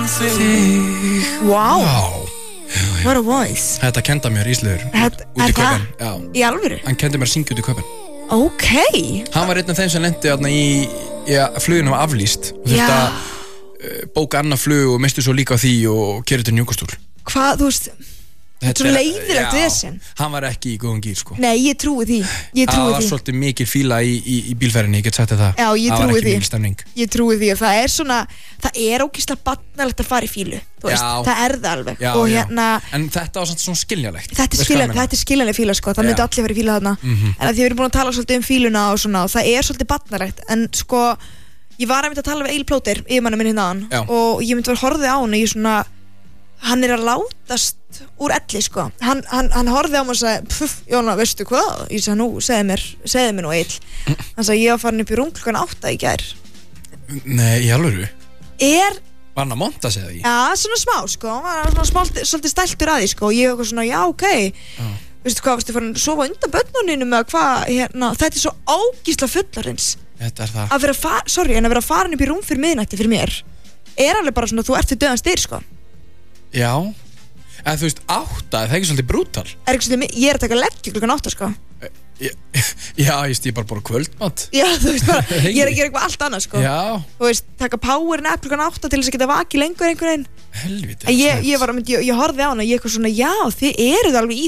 Wow, what a voice. Þetta kenda mér Ísleifur út í köpen. Já. Í alvöru? Hann kendi mér að syngja út í köpen. Ok. Hann var einn af þeim sem lendi þarna í fluginu var aflýst og þurfti að bóka annað flug og misti svo líka á því og kerði til Newcastle. Hvað, þú veist, þetta er svo leiðilegt vesen. Hann var ekki í góðum gír, sko. Nei, ég trúi því. Það var svolítið mikil fíla í bílferðinni, ég get sagt það. Já, ég trúi því. Það var ekki mikil stemning. Ég trúi því og það er svona, það er ógeðslega barnalegt að fara í fílu, þú veist, það er það alveg. Já, og já. hérna, En þetta var svona skiljanlegt. þetta er skiljanleg fíla, sko, það myndi allir fara í fíla þarna. En að því við erum búin að tala svolítið um fíluna og svona, og það er svolítið barnalegt, en sko, ég var að tala við Egil Plóter, yfirmanna minn hérna áðan, og ég myndi að horfði á hann og ég svona, hann er að látast úr elli, sko. Hann horfði á mig og sagði, Jóna, veistu hvað? Ég sagði, nú, segðu mér nú, Egil. Hann sagði, ég var farin upp í rúm klukkan 8 í gær. Nei, í alvöru? Var hann að monta sig það í? Já, svona smá, sko. Hann var svona svolítið stæltur að því, sko. Og ég var svona, já, ok. Veistu hvað, varstu farin að sofa undan börnunum eða hvað, hérna, þetta er svo ógeðslega fullorðins. Þetta er það. Að vera farin upp í rúm fyrir miðnætti fyrir mér alveg bara svona, þú ert við döðans dyr, sko. Já, en þú veist, 8, það er ekki svolítið brútal. Ég er að taka leggju klukkan 8, sko. Já, ég bara bora kvöldmat. Já, þú veist bara, ég er að gera eitthvað allt annað, sko. Já. Þú veist, taka power nap klukkan 8 til þess að geta vakið lengur einhvern veginn. Helviti. En ég horfði á hana og ég eitthvað svona, já, þið eruð alveg í